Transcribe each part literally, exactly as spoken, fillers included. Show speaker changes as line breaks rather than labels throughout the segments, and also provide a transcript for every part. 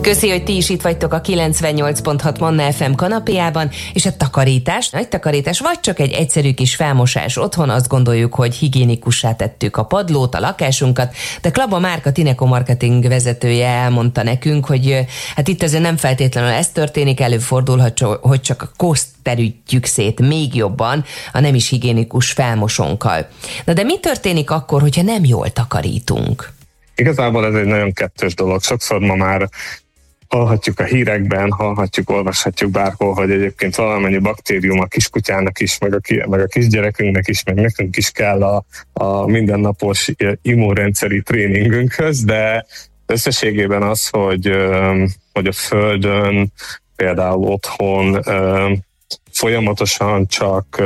Köszi, hogy ti is itt vagytok a kilencvennyolc pont hat Manna ef em kanapéjában, és a takarítás, nagy takarítás, vagy csak egy egyszerű kis felmosás otthon, azt gondoljuk, hogy higiénikussá tettük a padlót, a lakásunkat, de Klaba Márka Tineco marketing vezetője elmondta nekünk, hogy hát itt azért nem feltétlenül ez történik, előfordulhat, hogy csak a koszt terítjük szét még jobban a nem is higiénikus felmosónkkal. Na de mi történik akkor, hogyha nem jól takarítunk?
Igazából ez egy nagyon kettős dolog. Sokszor ma már hallhatjuk a hírekben, hallhatjuk, olvashatjuk bárhol, hogy egyébként valamennyi baktérium a kiskutyának is, meg a, meg a kisgyerekünknek is, meg nekünk is kell a, a mindennapos immunrendszeri tréningünkhöz, de összességében az, hogy, hogy a Földön, például otthon folyamatosan csak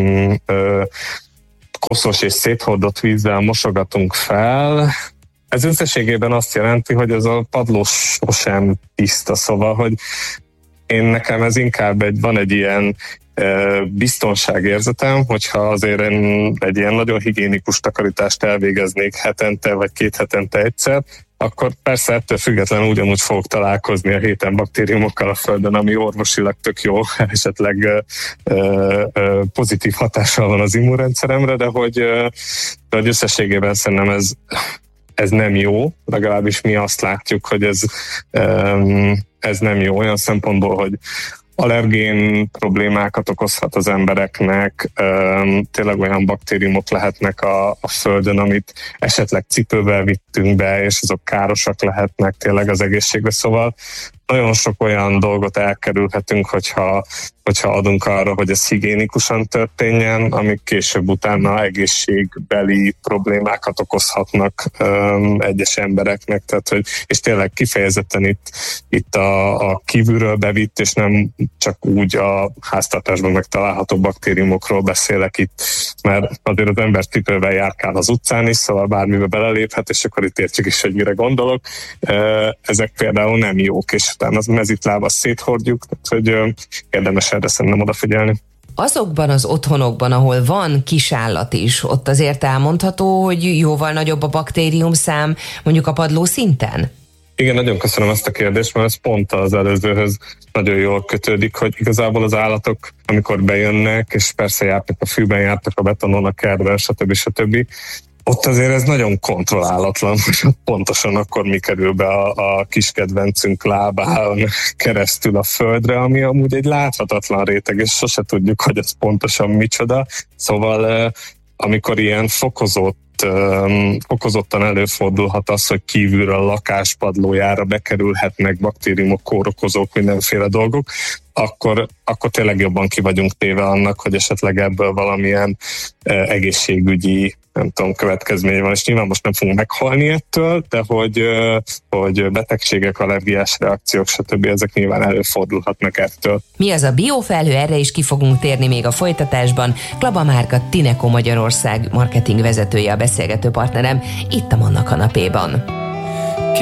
koszos és széthordott vízzel mosogatunk fel, ez összességében azt jelenti, hogy ez a padló sosem tiszta, szóval, hogy én nekem ez inkább egy, van egy ilyen e, biztonságérzetem, hogyha azért én egy ilyen nagyon higiénikus takarítást elvégeznék hetente vagy két hetente egyszer, akkor persze ettől függetlenül ugyanúgy fogok találkozni a héten baktériumokkal a Földön, ami orvosilag tök jó, esetleg e, e, pozitív hatással van az immunrendszeremre, de hogy, de hogy összességében szerintem ez ez nem jó, legalábbis mi azt látjuk, hogy ez, ez nem jó olyan szempontból, hogy allergén problémákat okozhat az embereknek, tényleg olyan baktériumok lehetnek a, a Földön, amit esetleg cipővel vittünk be, és azok károsak lehetnek tényleg az egészségre, szóval nagyon sok olyan dolgot elkerülhetünk, hogyha, hogyha adunk arra, hogy ez higiénikusan történjen, amik később utána egészségbeli problémákat okozhatnak um, egyes embereknek. Tehát, hogy, és tényleg kifejezetten itt, itt a, a kívülről bevitt, és nem csak úgy a háztartásban megtalálható baktériumokról beszélek itt, mert azért az ember cipővel járkál az utcán is, szóval bármibe beleléphet, és akkor itt értjük is, hogy mire gondolok. Ezek például nem jók, és utána az mezitlába széthordjuk, tehát hogy érdemes erre szerintem odafigyelni.
Azokban az otthonokban, ahol van kisállat is, ott azért elmondható, hogy jóval nagyobb a baktériumszám mondjuk a padló szinten?
Igen, nagyon köszönöm ezt a kérdést, mert ez pont az előzőhöz nagyon jól kötődik, hogy igazából az állatok, amikor bejönnek, és persze jártak a fűben, jártak a betonon, a kertben, stb. stb. Ott azért ez nagyon kontrollálatlan, hogy pontosan akkor mi kerül be a, a kis kedvencünk lábán keresztül a földre, ami amúgy egy láthatatlan réteg, és sose tudjuk, hogy ez pontosan micsoda. Szóval amikor ilyen fokozott fokozottan előfordulhat az, hogy kívülről a lakáspadlójára bekerülhetnek baktériumok, kórokozók, mindenféle dolgok, akkor, akkor tényleg jobban ki vagyunk téve annak, hogy esetleg ebből valamilyen eh, egészségügyi, nem tudom, következménye van, és nyilván most nem fogunk meghalni ettől, de hogy, eh, hogy betegségek, allergiás reakciók, stb. Ezek nyilván előfordulhatnak ettől.
Mi az a biofelhő? Erre is ki fogunk térni még a folytatásban. Klaba Márka Tineco Magyarország marketing vezetője a beszélgető partnerem itt a Manna kanapéban.